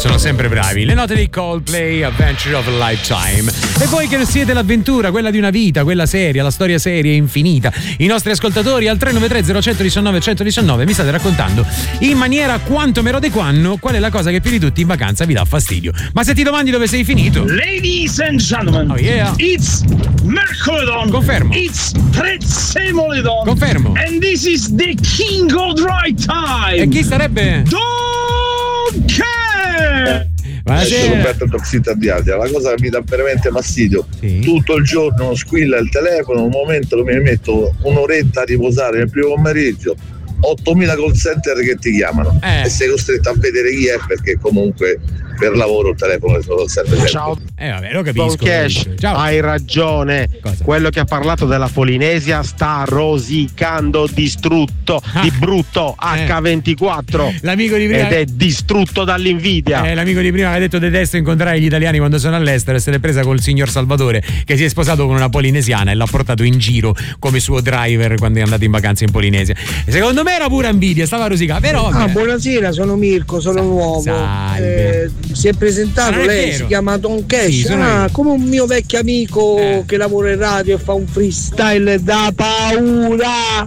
sono sempre bravi. Le note dei Coldplay, Adventure of a Lifetime. E voi che siete l'avventura, quella di una vita, quella seria, la storia seria e infinita. I nostri ascoltatori al 393 0119 119 mi state raccontando in maniera quanto mero de quanno qual è la cosa che più di tutti in vacanza vi dà fastidio. Ma se ti domandi dove sei finito? Ladies and gentlemen, oh yeah, it's Mercoledon. Confermo. It's Prezzemolidon. Confermo. And this is the king of the right time. E chi sarebbe? Don't care. Buonasera. Roberto Toxita Diadia, la cosa che mi dà veramente fastidio, sì, tutto il giorno squilla il telefono, un momento mi metto un'oretta a riposare nel primo pomeriggio, 8.000 call center che ti chiamano e sei costretto a vedere chi è, perché comunque per lavoro il telefono sono sempre. Ciao. Vabbè, lo capisco. Don Cash, ciao. Hai ragione. Cosa? Quello che ha parlato della Polinesia sta rosicando distrutto di brutto H24. L'amico di prima ed è distrutto dall'invidia. L'amico di prima ha detto detesto incontrare gli italiani quando sono all'estero, e se l'è presa col signor Salvatore che si è sposato con una polinesiana e l'ha portato in giro come suo driver quando è andato in vacanza in Polinesia. E secondo me era pura invidia, stava rosicando. Però buonasera, sono Mirko, sono nuovo. Salve. Si è presentato lei, si chiama Don Cash. Sì, come un mio vecchio amico che lavora in radio e fa un freestyle da paura.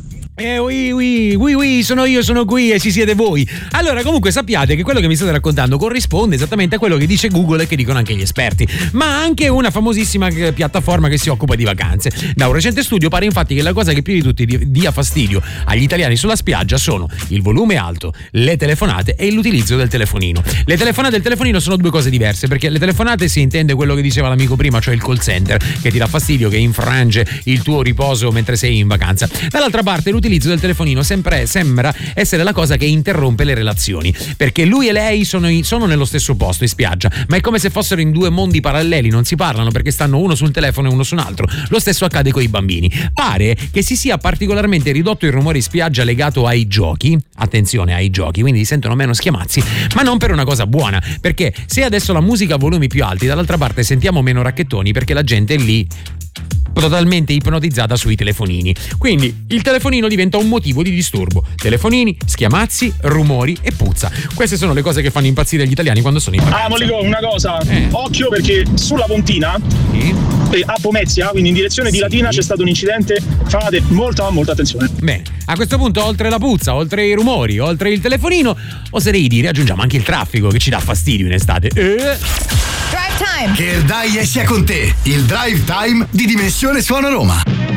Oui, sono io, sono qui e ci siete voi. Allora, comunque sappiate che quello che mi state raccontando corrisponde esattamente a quello che dice Google e che dicono anche gli esperti, ma anche una famosissima piattaforma che si occupa di vacanze. Da un recente studio pare infatti che la cosa che più di tutti dia fastidio agli italiani sulla spiaggia sono il volume alto, le telefonate e l'utilizzo del telefonino. Le telefonate e il telefonino sono due cose diverse, perché le telefonate si intende quello che diceva l'amico prima, cioè il call center, che ti dà fastidio, che infrange il tuo riposo mentre sei in vacanza. Dall'altra parte l'utilizzo del telefonino sembra essere la cosa che interrompe le relazioni, perché lui e lei sono nello stesso posto in spiaggia, ma è come se fossero in due mondi paralleli, non si parlano perché stanno uno sul telefono e uno su un altro. Lo stesso accade con i bambini. Pare che si sia particolarmente ridotto il rumore in spiaggia legato ai giochi, attenzione, ai giochi, quindi si sentono meno schiamazzi, ma non per una cosa buona, perché se adesso la musica a volumi più alti, dall'altra parte sentiamo meno racchettoni perché la gente è lì totalmente ipnotizzata sui telefonini. Quindi il telefonino diventa un motivo di disturbo. Telefonini, schiamazzi, rumori e puzza. Queste sono le cose che fanno impazzire gli italiani quando sono in vacanza. Molico, una cosa, occhio, perché sulla Pontina a Pomezia, quindi in direzione di Latina, c'è stato un incidente, fate molta attenzione. Bene, a questo punto oltre la puzza, oltre i rumori, oltre il telefonino, oserei dire aggiungiamo anche il traffico che ci dà fastidio in estate. Drive Time. Che il dai sia con te. Il Drive Time di Dimensione Suono Roma.